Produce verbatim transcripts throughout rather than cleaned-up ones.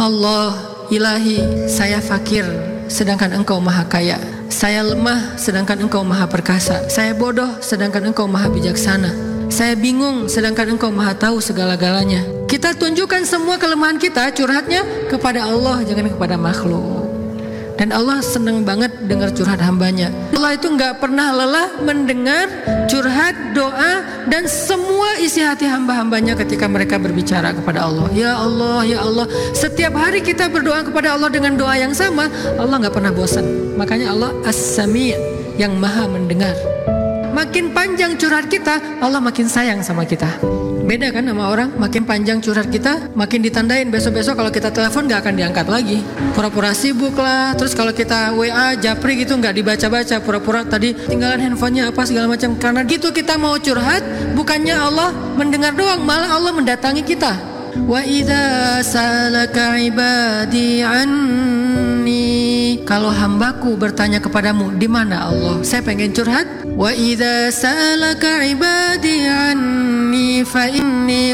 Allah, ilahi, saya fakir sedangkan engkau maha kaya. Saya lemah sedangkan engkau maha perkasa. Saya bodoh sedangkan engkau maha bijaksana. Saya bingung sedangkan engkau maha tahu segala-galanya. Kita tunjukkan semua kelemahan kita, curhatnya kepada Allah, jangan kepada makhluk. Dan Allah senang banget dengar curhat hambanya. Allah itu gak pernah lelah mendengar curhat, doa, dan semua isi hati hamba-hambanya ketika mereka berbicara kepada Allah. Ya Allah, ya Allah. Setiap hari kita berdoa kepada Allah dengan doa yang sama, Allah gak pernah bosan. Makanya Allah As-Sami', yang maha mendengar. Makin panjang curhat kita, Allah makin sayang sama kita. Beda kan sama orang, makin panjang curhat kita, makin ditandain besok-besok kalau kita telepon gak akan diangkat lagi. Pura-pura sibuk lah. Terus kalau kita W A, japri gitu gak dibaca-baca, pura-pura tadi tinggalan handphonenya apa segala macam. Karena gitu kita mau curhat, bukannya Allah mendengar doang, malah Allah mendatangi kita. Wa idza salaka ibadi anni, kalau hambaku bertanya kepadamu, di mana Allah? Saya pengen curhat. Wa idza salaka ibadi anni fa inni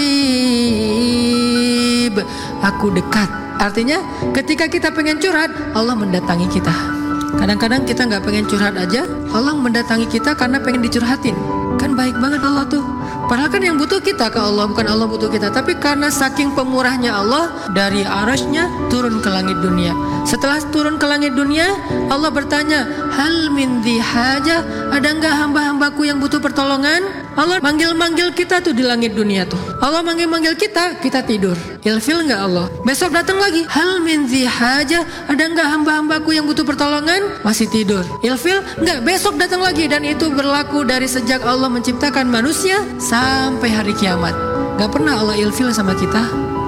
qarib, aku dekat. Artinya ketika kita pengen curhat, Allah mendatangi kita. Kadang-kadang kita nggak pengen curhat aja, Allah mendatangi kita karena pengen dicurhatin. Kan baik banget Allah tuh. Padahal kan yang butuh kita ke Allah, bukan Allah butuh kita. Tapi karena saking pemurahnya Allah, dari arasnya turun ke langit dunia. Setelah turun ke langit dunia, Allah bertanya, hal min dhi hajah, ada enggak hamba-hambaku yang butuh pertolongan? Allah manggil-manggil kita tuh di langit dunia tuh. Allah manggil-manggil kita, kita tidur. Ilfil enggak Allah? Besok datang lagi, hal min dhi hajah, ada enggak hamba-hambaku yang butuh pertolongan? Masih tidur. Ilfil enggak? Besok datang lagi. Dan itu berlaku dari sejak Allah menciptakan manusia sampai hari kiamat. Gak pernah Allah ilfil sama kita.